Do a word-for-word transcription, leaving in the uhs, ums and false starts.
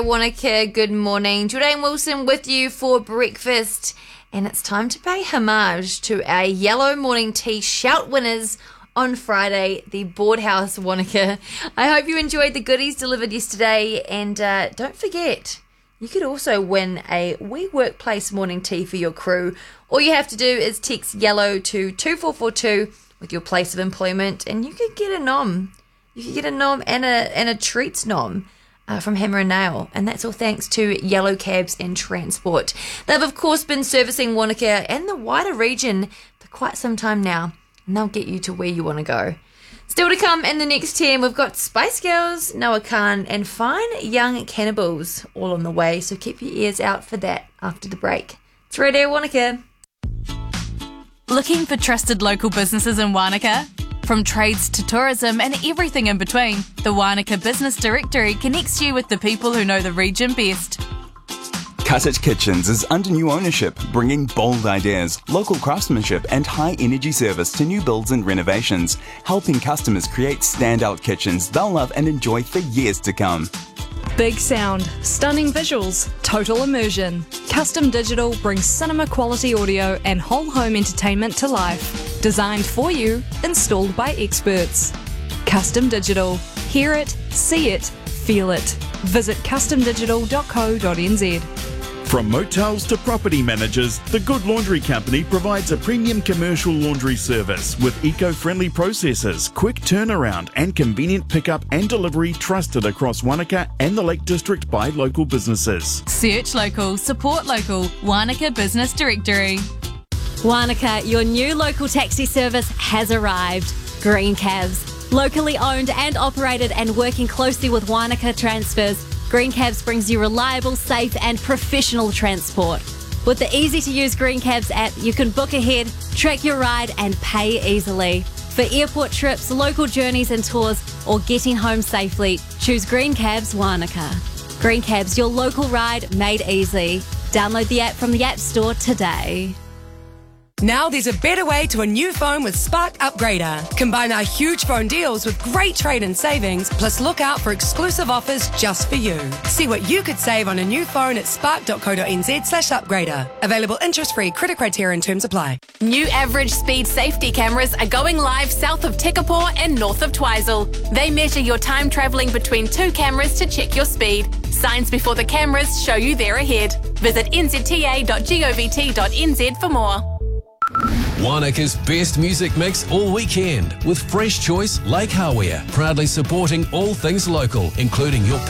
Wanaka, good morning. Jordan Wilson with you for breakfast, and it's time to pay homage to our Yellow Morning Tea Shout winners on Friday, the Boardhouse Wanaka. I hope you enjoyed the goodies delivered yesterday, and uh, don't forget, you could also win a wee workplace morning tea for your crew. All you have to do is text YELLOW to two four four two with your place of employment, and you could get a nom. You could get a nom and a, and a treats nom. Uh, from Hammer and Nail, and that's all thanks to Yellow Cabs and Transport. They've of course been servicing Wanaka and the wider region for quite some time now, and they'll get you to where you want to go. Still to come in the next ten, we've got Spice Girls, Noah Khan, and Fine Young Cannibals all on the way, so keep your ears out for that after the break. It's Radio Wanaka. Looking for trusted local businesses in Wanaka? From trades to tourism and everything in between, the Wanaka Business Directory connects you with the people who know the region best. Cottage Kitchens is under new ownership, bringing bold ideas, local craftsmanship and high-energy service to new builds and renovations, helping customers create standout kitchens they'll love and enjoy for years to come. Big sound, stunning visuals, total immersion. Custom Digital brings cinema quality audio and whole home entertainment to life. Designed for you, installed by experts. Custom Digital. Hear it, see it, feel it. Visit custom digital dot co dot n z. From motels to property managers, the Good Laundry Company provides a premium commercial laundry service with eco-friendly processes, quick turnaround and convenient pickup and delivery trusted across Wanaka and the Lake District by local businesses. Search local, support local. Wanaka Business Directory. Wanaka, your new local taxi service has arrived. Green Cabs. Locally owned and operated and working closely with Wanaka Transfers, Green Cabs brings you reliable, safe and professional transport. With the easy-to-use Green Cabs app, you can book ahead, track your ride and pay easily. For airport trips, local journeys and tours, or getting home safely, choose Green Cabs Wanaka. Green Cabs, your local ride made easy. Download the app from the App Store today. Now there's a better way to a new phone with Spark Upgrader. Combine our huge phone deals with great trade-in savings, plus look out for exclusive offers just for you. See what you could save on a new phone at spark dot co dot n z slash upgrader. Available interest-free, credit criteria and terms apply. New average speed safety cameras are going live south of Tekapō and north of Twizel. They measure your time travelling between two cameras to check your speed. Signs before the cameras show you they're ahead. Visit n z t a dot govt dot n z for more. Wanaka's best music mix all weekend with Fresh Choice Lake Hawea, proudly supporting all things local, including your